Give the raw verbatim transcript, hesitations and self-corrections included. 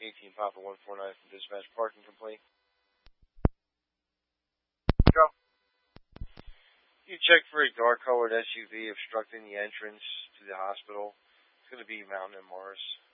eighteen Papa one four nine from dispatch parking complaint. Go. You check for a dark-colored S U V obstructing the entrance to the hospital. It's going to be Mountain and Morris.